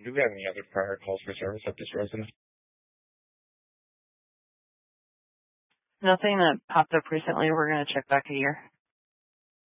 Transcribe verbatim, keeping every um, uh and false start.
Do we have any other prior calls for service at this residence? Nothing that popped up recently. We're going to check back a year.